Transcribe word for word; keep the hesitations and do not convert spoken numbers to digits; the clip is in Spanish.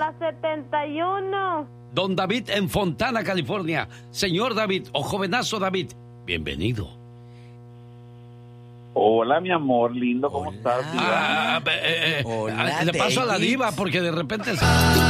la setenta y uno. Don David en Fontana, California. Señor David, o jovenazo David, bienvenido. Hola, mi amor, lindo, ¿cómo Hola. estás? Ah, eh, eh, Hola, le paso a la David. diva porque de repente...